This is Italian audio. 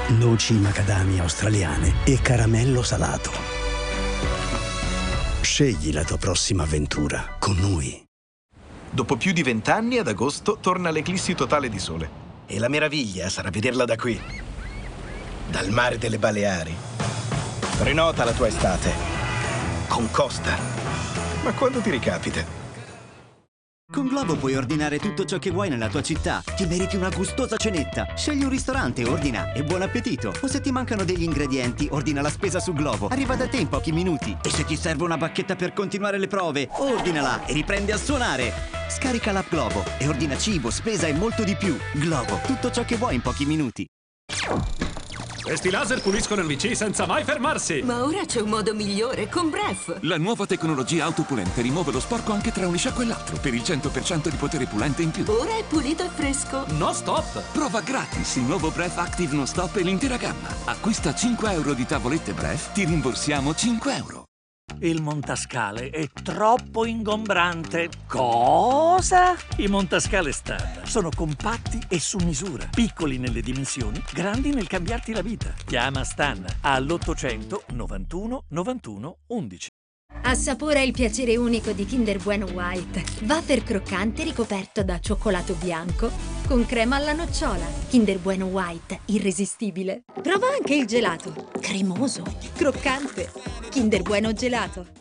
noci macadamia australiane e caramello salato. Scegli la tua prossima avventura con noi. Dopo più di 20 anni, ad agosto, torna l'eclissi totale di sole. E la meraviglia sarà vederla da qui, dal mare delle Baleari. Prenota la tua estate con Costa. Ma quando ti ricapita? Con Globo puoi ordinare tutto ciò che vuoi nella tua città. Ti meriti una gustosa cenetta. Scegli un ristorante, ordina e buon appetito. O se ti mancano degli ingredienti, ordina la spesa su Globo. Arriva da te in pochi minuti. E se ti serve una bacchetta per continuare le prove, ordinala e riprendi a suonare. Scarica l'app Globo e ordina cibo, spesa e molto di più. Globo, tutto ciò che vuoi in pochi minuti. Questi laser puliscono il WC senza mai fermarsi! Ma ora c'è un modo migliore, con Bref! La nuova tecnologia autopulente rimuove lo sporco anche tra un lisciacco e l'altro, per il 100% di potere pulente in più. Ora è pulito e fresco! No stop! Prova gratis il nuovo Bref Active Non Stop e l'intera gamma. Acquista 5 euro di tavolette Bref, ti rimborsiamo 5 euro. Il montascale è troppo ingombrante. Cosa? I montascale standard sono compatti e su misura, piccoli nelle dimensioni, grandi nel cambiarti la vita. Chiama Standard all'800 91 91 11. Assapora il piacere unico di Kinder Bueno White. Wafer croccante ricoperto da cioccolato bianco con crema alla nocciola. Kinder Bueno White, irresistibile. Prova anche il gelato. Cremoso, croccante. Kinder Bueno Gelato.